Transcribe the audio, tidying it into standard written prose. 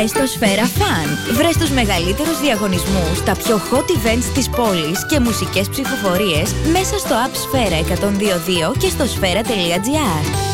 Μπες στο Σφαίρα Fun. Βρες τους μεγαλύτερους διαγωνισμούς, τα πιο hot events της πόλης και μουσικές ψηφοφορίες μέσα στο app Σφαίρα 102.2 και στο σφαίρα.gr.